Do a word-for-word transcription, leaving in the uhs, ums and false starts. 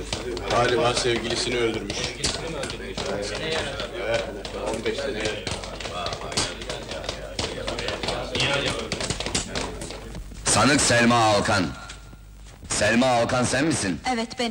Galiba sevgilisini öldürmüş. Evet, on beş sene. Sanık Selma Alkan. Selma Alkan sen misin? Evet, benim.